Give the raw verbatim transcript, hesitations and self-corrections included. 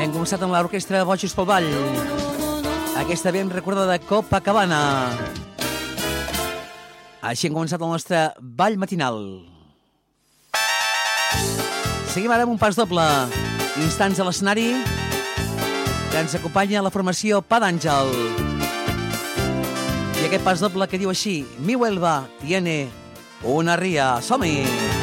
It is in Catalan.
hem començat amb l'orquestra Bojos pel Ball. Aquesta ben recordada de Copacabana. Així hem començat el nostre ball matinal. Seguim ara amb un pas doble. Instants a l'escenari que ens acompanya la formació Pa d'Àngel. I aquest pas doble que diu així: Mi Huelva tiene una ría. Som-hi!